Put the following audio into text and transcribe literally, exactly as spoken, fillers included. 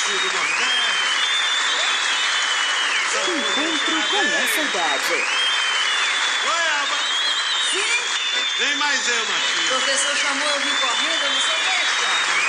Sul do Nordeste. Encontro com a saudade. Oi, Alba. Sim? Vem mais eu, Martinho. O professor chamou, eu vim correndo, eu não sei